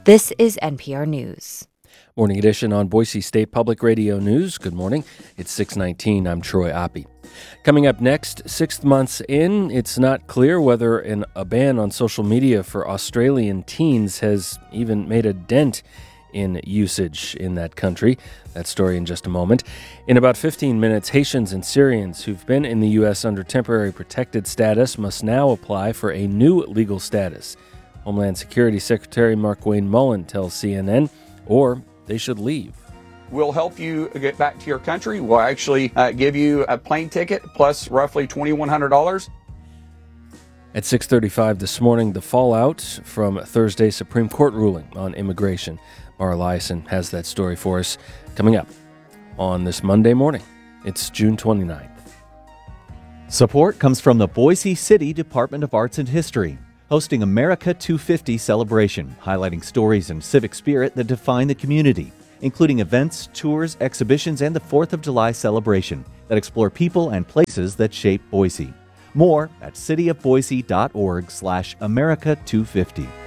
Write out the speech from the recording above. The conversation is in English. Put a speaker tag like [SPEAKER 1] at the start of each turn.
[SPEAKER 1] This is NPR News.
[SPEAKER 2] Morning edition on Boise State Public Radio News. Good morning. It's 6:19. I'm Troy Oppie. Coming up next, 6 months in, it's not clear whether a ban on social media for Australian teens has even made a dent in usage in that country. That story in just a moment. In about 15 minutes, Haitians and Syrians who've been in the U.S. under temporary protected status must now apply for a new legal status. Homeland Security Secretary Markwayne Mullin tells CNN, or they should leave.
[SPEAKER 3] We'll help you get back to your country. We'll actually give you a plane ticket plus roughly $2,100.
[SPEAKER 2] At 6:35 this morning, the fallout from Thursday's Supreme Court ruling on immigration. Mara Liasson has that story for us coming up on this Monday morning. It's June 29th.
[SPEAKER 4] Support comes from the Boise City Department of Arts and History, hosting America 250 celebration, highlighting stories and civic spirit that define the community, including events, tours, exhibitions, and the 4th of July celebration that explore people and places that shape Boise. More at cityofboise.org/America250.